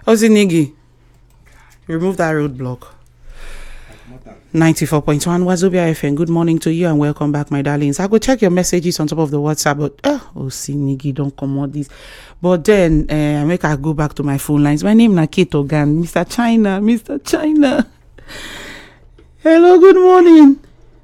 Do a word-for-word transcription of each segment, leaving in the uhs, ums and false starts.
Ozinigi, remove that roadblock. ninety-four point one Wazobia F M. Good morning to you and welcome back, my darlings. I go check your messages on top of the WhatsApp, but oh, Ozinigi, don't come on this. But then uh, I make I go back to my phone lines. My name is Kate Ogan, Mister China, Mister China. Hello, good morning.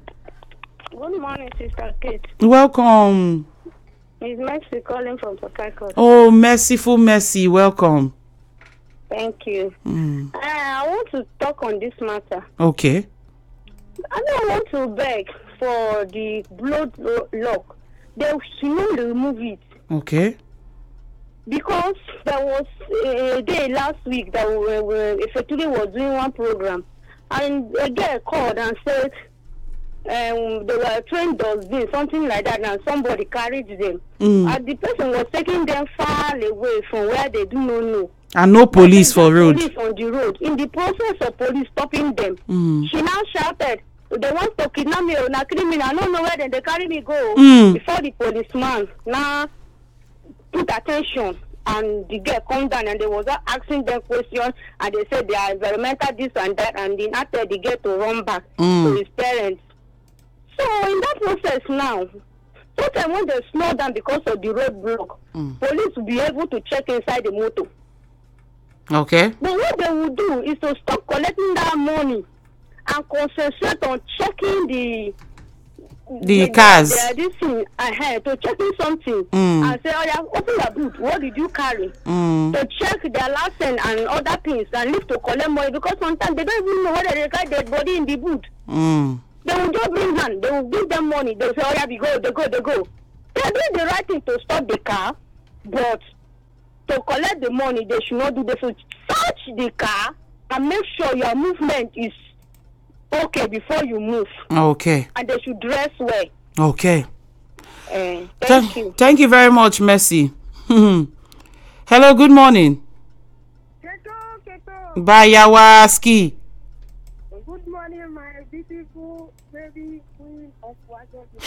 Good morning, Sister Kate. Welcome. It's Mercy calling from Port Harcourt. Oh, merciful mercy, welcome. Thank you. Mm. Uh, I want to talk on this matter. Okay. I don't want to beg for the blood lock. They should not remove it. Okay. Because there was a day last week that we were, effectively was doing one program, and a girl called and said um, they were trained dustbin, something like that, and somebody carried them. Mm. And the person was taking them far away from where they do not know. And no police for road. Police on the road. In the process of police stopping them, Mm. she now shouted, "They want to kidnap me or not criminal. I don't know where then they carry me go." Mm. Before the policeman now put attention, and the girl come down and they was asking them questions, and they said they are environmental this and that, and then after the girl to run back Mm. to his parents. So in that process now, sometimes when they slow down because of the roadblock, Mm. police will be able to check inside the motor. Okay. But what they will do is to stop collecting that money and concentrate on checking the The cars. The, the, this thing ahead, to checking something Mm. and say, "Oh yeah, open your boot. What did you carry?" Mm. To check their license and other things and leave to collect money, because sometimes they don't even know whether they got their body in the boot. Mm. They will just bring hand. They will give them money. They will say, "Oh yeah, we go, they go, they go." They are doing the right thing to stop the car, but to collect the money, they should not do. They should search the car and make sure your movement is okay before you move. Okay. And they should dress well. Okay. Uh, thank Th- you. Thank you very much, Mercy. Hello, good morning. Keto, Keto. Bayawaski. Good morning, my beautiful baby queen of Wazobia.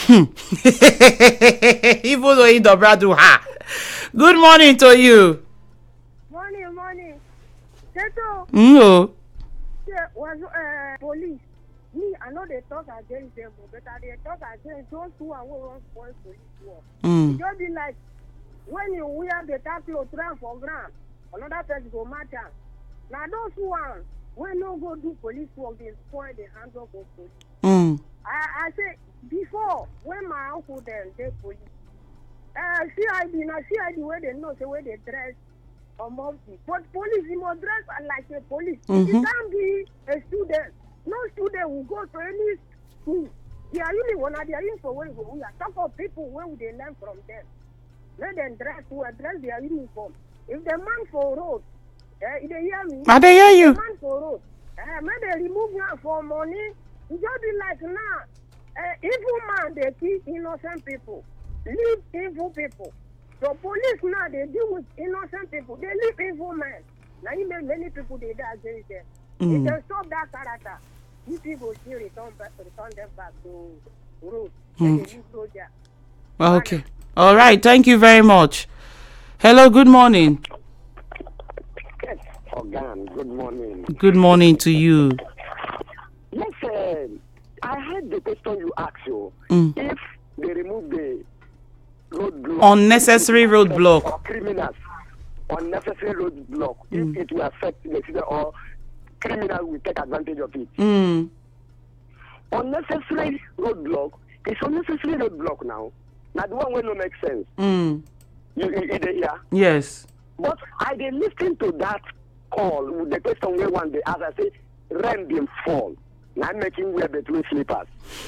Even though he dobradu ha. Good morning to you. Morning, morning. Keto, Mm. was uh, police. Me, I know they talk against them, but they talk against those who are who run spoil police work. Mm. It just be like when you wear the clothes run for ground, another person go matter. Now those who are when no go do police work, they spoil the hands of police. Mm. I, I say before when my uncle then they police, uh, C I D now C I D where they know say where they dress or multi, but police you must dress like a police. Mm-hmm. You can't be a student. No student will go to any school. They are really one of their uniform where we are talk of people where would they learn from them. Let them dress well, dress their uniform. If the man for road, uh, they hear me. I they hear you. The man for road, uh, when they remove now for money, it just be like now. Uh, evil man they kill innocent people, leave evil people. So police now they deal with innocent people. They leave evil men. Now you make many people they die against them. Mm. If they stop that character, these people still return back, return them back to road. Mm. They use soldier. Okay. All right. Thank you very much. Hello. Good morning. Yes, Ogan, good morning. Good morning to you. Listen, I heard the question you asked you. Mm. If they remove the roadblock, Unnecessary roadblock. or criminals, unnecessary roadblock, Mm. if it will affect the citizen or criminal will take advantage of it. Mm. Unnecessary roadblock is unnecessary roadblock now. Now the one will not make sense. Mm. You, you, you dey hear? Yes. But I dey listen to that call with the question where one day as I say rain bin fall. Now I'm making wear between slippers.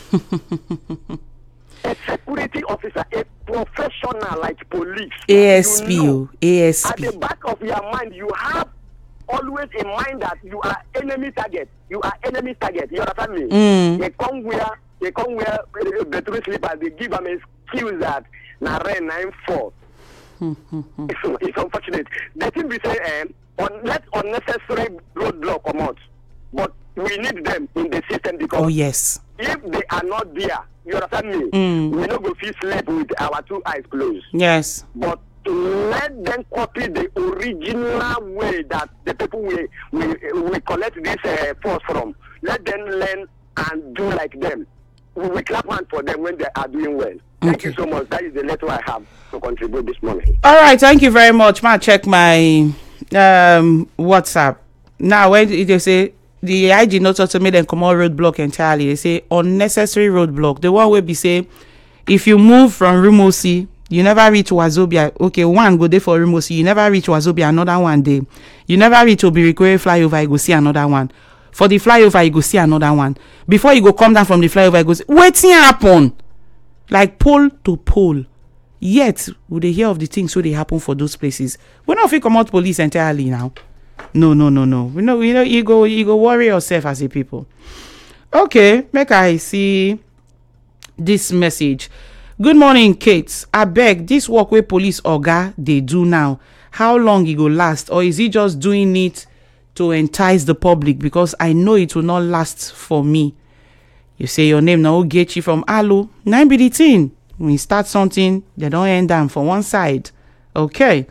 A security officer, a professional like police. A S P. You know, A S at P. the back of your mind, you have always in mind that you are enemy target. You are enemy target. You understand me? Mm. They come where they come where uh, between slippers. They give them excuse that na rain nine fall. it's, it's unfortunate. The thing we say, um, un- let unnecessary roadblock come out, but we need them in the system because Oh yes. if they are not there, you understand me? Mm. We not go feel sleep with our two eyes closed. Yes. But to let them copy the original original way that the people we we, we collect this uh, force from. Let them learn and do like them. We will clap hand for them when they are doing well. Thank Okay. you so much. That is the letter I have to contribute this morning. All right, thank you very much. Ma, check my um WhatsApp. Now, when they say the I G not to make them come on roadblock entirely, they say unnecessary roadblock. The one will be say if you move from Rumosi, you never reach Wazobia. Okay, one go there for Rumosi, you never reach Wazobia. Another one day, you never reach Obirikwe flyover. You go see another one. For the flyover, you go see another one. Before you go come down from the flyover, you go see wetin happen. Like pole to pole. Yet we dey hear of the things wey dey happen for those places. We no fit comot police entirely now. No, no, no, no. We know, you know, you go, you go worry yourself as a people. Okay, make I see this message. Good morning, Kate. I beg, this work wey police oga dey do now, how long e go last, or is he just doing it to entice the public? Because I know it will not last for me. You say your name now, Ogechi from Alu. Nine be the thing. When you start something, they don't end down for one side. Okay.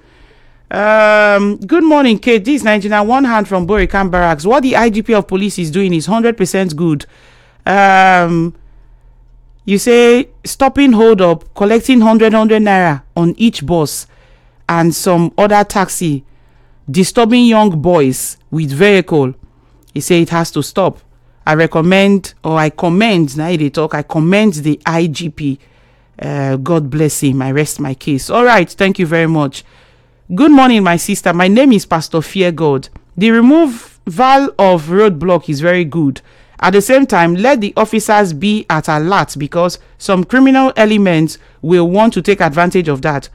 Um. Good morning, Kate. This is Nigeria. One hand from Borican Barracks. What the I G P of police is doing is one hundred percent good. Um. You say stopping hold up, collecting one hundred, one hundred naira on each bus and some other taxi, disturbing young boys with vehicle. You say it has to stop. I recommend, or I commend, now they talk, I commend the I G P. Uh, God bless him. I rest my case. All right. Thank you very much. Good morning, my sister. My name is Pastor Fear God. The removal of roadblock is very good. At the same time, let the officers be at alert because some criminal elements will want to take advantage of that.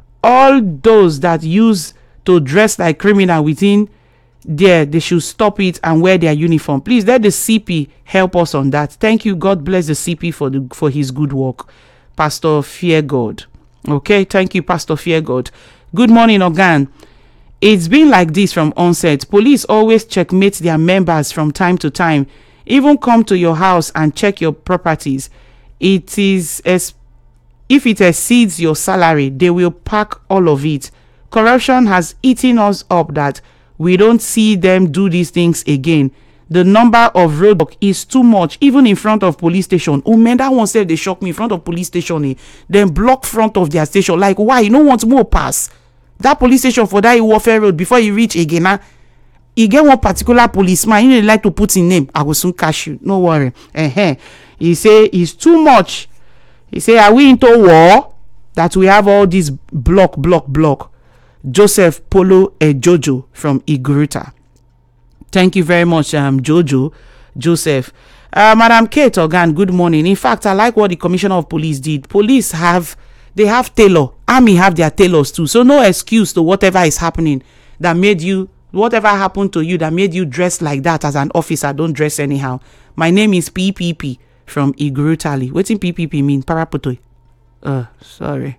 All those that use to dress like criminal within there, they should stop it and wear their uniform. Please let the C P help us on that. Thank you. God bless the C P for the for his good work. Pastor Fear God. Okay, thank you, Pastor Fear God. Good morning, Ogan. It's been like this from onset. Police always checkmate their members from time to time, even come to your house and check your properties. It is as if it exceeds your salary, they will pack all of it. Corruption has eaten us up that we don't see them do these things again. The number of roadblock is too much, even in front of police station. Oh man, that one said they shock me in front of police station. Eh? Then block front of their station. Like why? You don't want more pass. That police station for that warfare road before you reach again. Huh? You get one particular policeman, you like to put in name. I will soon catch you. No worry. Uh-huh. He say it's too much. He say, are we into war that we have all this block, block, block? Joseph Polo and Jojo from Iguruta. Thank you very much, um, Jojo, Joseph. Uh, Madam Kate Ogan, good morning. In fact, I like what the Commissioner of Police did. Police have, they have tailor. Army have their tailors too. So no excuse to whatever is happening that made you, whatever happened to you that made you dress like that as an officer. Don't dress anyhow. My name is P P P from Igurutali. What in P P P mean? Paraputoi. Uh, sorry.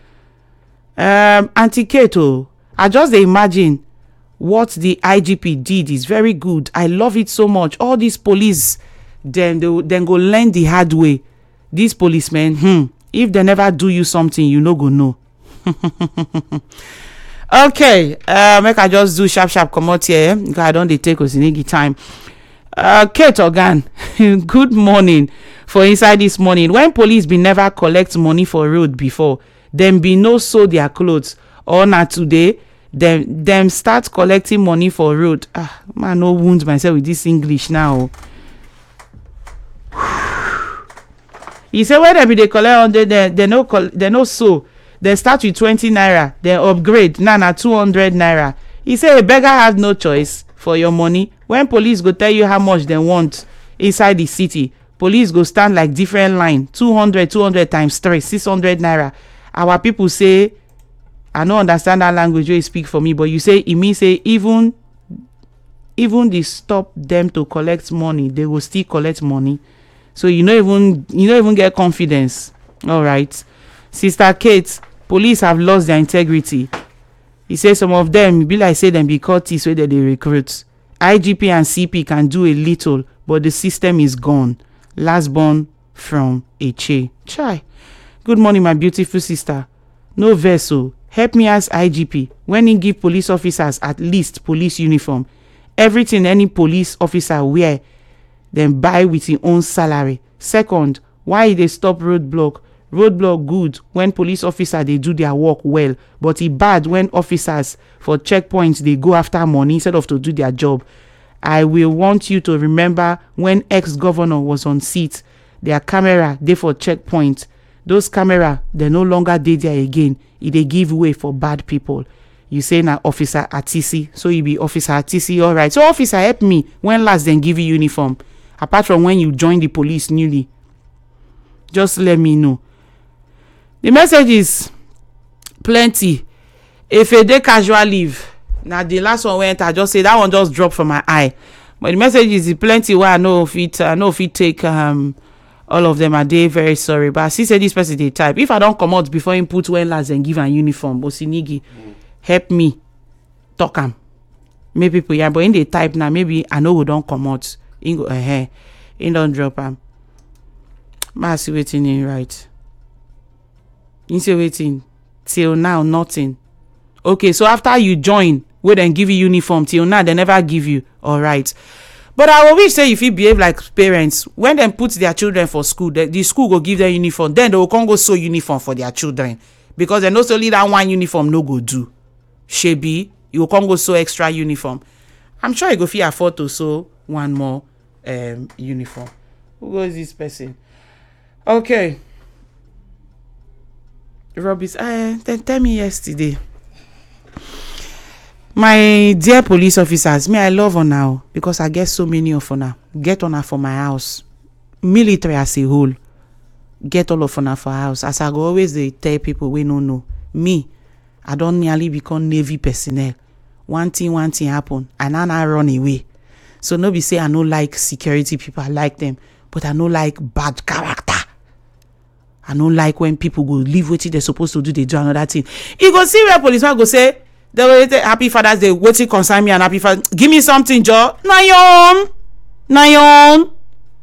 Um, Auntie Kato, I just imagine what the I G P did is very good. I love it so much. All these police, then they then go learn the hard way. These policemen, hmm, if they never do you something, you no go know. Okay, uh, make I just do sharp sharp come out here because I don't dey take Osinigi time. Uh, Kate Ogan, good morning. For inside this morning, when police be never collect money for road before, them be no sew their clothes. Or na today, them them start collecting money for road. Ah, man, no wound myself with this English now. He say when they be they collect hundred, they they no they no sew. They start with twenty naira, they upgrade now na two hundred naira. He say a beggar has no choice for your money. When police go tell you how much they want inside the city, police go stand like different line. two hundred, two hundred times three, six hundred naira. Our people say, I don't understand that language you speak for me, but you say it means say even even they stop them to collect money, they will still collect money. So you don't even you don't even get confidence. All right, Sister Kate, police have lost their integrity. He says some of them be like say them be Curtis where they recruit. I G P and C P can do a little, but the system is gone. Last born from Eche. Chai. Good morning, my beautiful sister. No vessel. help me as I G P when he give police officers at least police uniform. Everything any police officer wear, then buy with his own salary. Second, why they stop roadblock? Roadblock good when police officer they do their work well, but it bad when officers for checkpoints they go after money instead of to do their job. I will want you to remember when ex-governor was on seat, their camera they for checkpoint. Those camera they no longer dey there again. It they give way for bad people. You say na officer Atisi, so you be officer Atisi, all right. So officer, help me. When last then give you uniform? Apart from when you join the police newly, just let me know. The message is plenty. If a day casual leave, now the last one went, I just say that one just dropped from my eye. But the message is plenty where I know if it, I know if it take um all of them are they very sorry. But I see say this person they type. If I don't come out before him put when last and give a uniform, Osinigi, mm. help me talk am. Maybe people yeah, but in the type now, maybe I know we don't come out. In go ahead, uh, in don't drop am. Ma see waiting in right. You see waiting till now nothing. Okay, so after you join, we then give you uniform. Till now they never give you. All right. But I will wish say if you behave like parents, when they put their children for school, the, the school go give them uniform, then they will come go sew uniform for their children. Because they not only that one uniform no go do. Shebi, you will come go sew extra uniform. I'm sure you go fit afford to sew one more um, uniform. Who goes this person? Okay. Robbie's, uh, then tell me yesterday. My dear police officers, me I love on now because I get so many of on get on for my house. Military as a whole, get all of on for house. As I go always they tell people we no know me. I don't nearly become Navy personnel. One thing, one thing happen, and then I run away. So nobody say I no like security people. I like them, but I no like bad character. I don't like when people go leave what they're supposed to do, they do another thing. You go see where policeman go say, they will say, Happy Father's Day, waiting concern me and happy father. Give me something, Joe. Nayon. Nayon.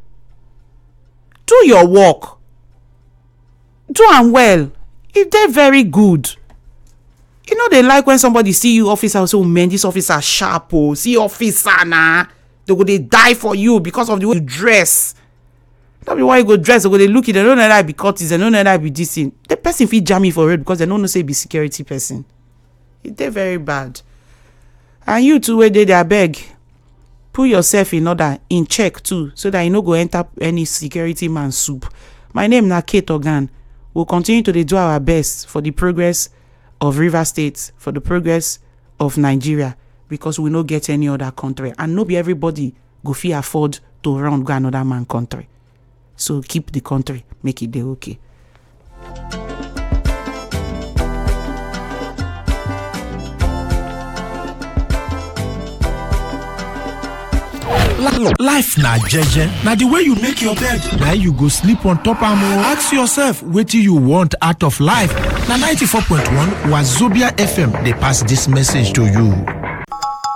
Do your work. Do am well. If they're very good. You know they like when somebody see you officer say, oh man, this officer sharp. Oh, see officer nah. They go they die for you because of the way you dress. That be why you go dress, they go they look it, they don't know that be Curtis, they don't know that be this thing. The person fit jam me for it because they don't know say be security person. They're very bad. And you too where they they beg. Put yourself in order, in check too, so that you no go enter any security man soup. My name na Kate Ogan. We'll continue to do our best for the progress of River State, for the progress of Nigeria, because we no get any other country. And no be everybody go fit afford to run go another man country. So keep the country, make it day okay. Life na jeje. Na the way you make your bed, now you go sleep on top am. Ask yourself, what do you want out of life? Na ninety-four point one Wazobia F M, they pass this message to you.